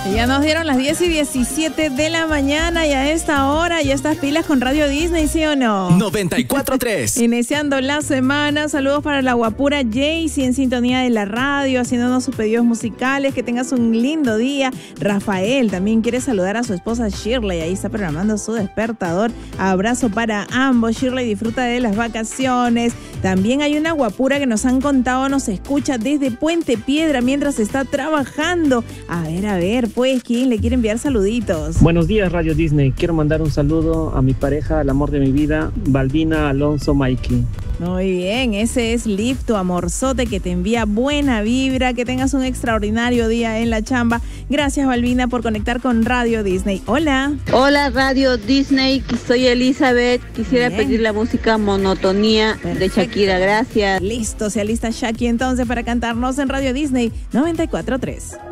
Y ya nos dieron las 10:17 de la mañana y a esta hora ya estás pilas con Radio Disney, ¿sí o no? 94.3. Iniciando la semana, saludos para la guapura Jaycee en sintonía de la radio, haciéndonos sus pedidos musicales. Que tengas un lindo día. Rafael también quiere saludar a su esposa Shirley, ahí está programando su despertador. Abrazo para ambos. Shirley disfruta de las vacaciones. También hay una guapura que nos han contado, nos escucha desde Puente Piedra mientras está trabajando. A ver, pues, ¿quién le quiere enviar saluditos? Buenos días, Radio Disney. Quiero mandar un saludo a mi pareja, al amor de mi vida, Balbina Alonso Maiki. Muy bien, ese es Liv, tu amorzote, que te envía buena vibra, que tengas un extraordinario día en la chamba. Gracias, Balbina, por conectar con Radio Disney. Hola. Hola, Radio Disney, soy Elizabeth. Quisiera pedir la música Monotonía. Perfecto. De Shakira, gracias. Listo, se alista Shaki entonces para cantarnos en Radio Disney 94.3.